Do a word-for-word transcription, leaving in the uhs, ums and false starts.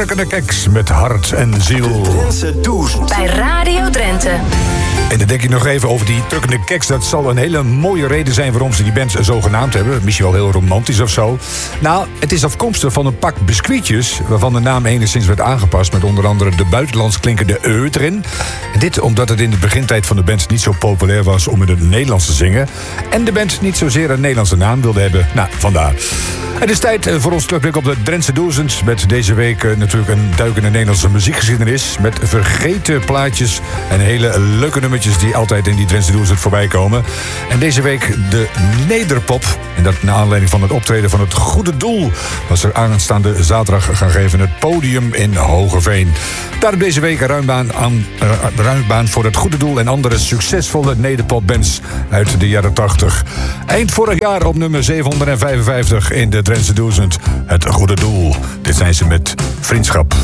Trukkende Keks met hart en ziel. De Drentse Duizend. Bij Radio Drenthe. En dan denk ik nog even over die Trukkende Keks. Dat zal een hele mooie reden zijn waarom ze die band zo genaamd hebben. Misschien wel heel romantisch of zo. Nou, het is afkomstig van een pak biscuitjes, waarvan de naam enigszins werd aangepast met onder andere de buitenlands klinkende eu erin. En dit omdat het in de begintijd van de band niet zo populair was om in het Nederlands te zingen. En de band niet zozeer een Nederlandse naam wilde hebben. Nou, vandaar. Het is tijd voor ons terugblik op de Drentse Duizend. Met deze week natuurlijk een duik in de Nederlandse muziekgeschiedenis. Met vergeten plaatjes en hele leuke nummertjes die altijd in die Drentse Duizend voorbij komen. En deze week de nederpop. En dat naar aanleiding van het optreden van het Goede Doel. Was er aanstaande zaterdag gaan geven het podium in Hogeveen. Daarom deze week een ruimbaan, aan, uh, ruimbaan voor het Goede Doel en andere succesvolle nederpopbands uit de jaren tachtig. Eind vorig jaar op nummer zevenhonderdvijfenvijftig in de Drentse Duizend. Het Goede Doel. Dit zijn ze met Vriendschap.